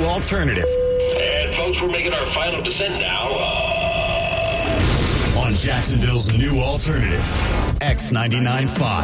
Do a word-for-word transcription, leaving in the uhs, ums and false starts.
alternative. And folks, we're making our final descent now. Uh... On Jacksonville's new alternative, X ninety-nine point five.